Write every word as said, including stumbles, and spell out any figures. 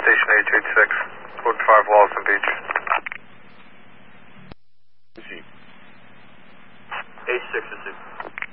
Station H eighty-six, code five, Lawson Beach. H six is it.